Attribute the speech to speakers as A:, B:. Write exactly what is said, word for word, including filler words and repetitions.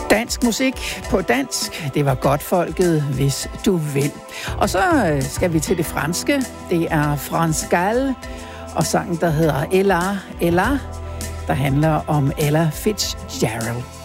A: Dansk musik på dansk, det var godt folket, hvis du vil. Og så skal vi til det franske. Det er France Gall og sangen, der hedder Ella, Ella, der handler om Ella Fitzgerald.